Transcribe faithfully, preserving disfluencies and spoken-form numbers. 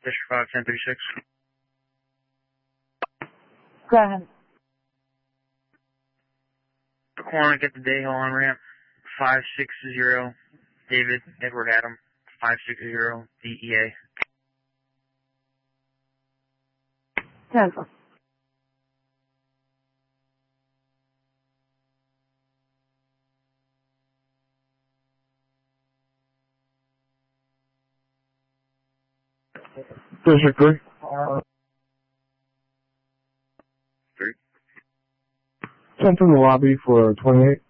Fisher five ten thirty-six. Go ahead. Corner, get the Dayhill on ramp. five six zero. David Edward Adam. five six zero D E A. ten. District three. Three. ten from the lobby for twenty-eight.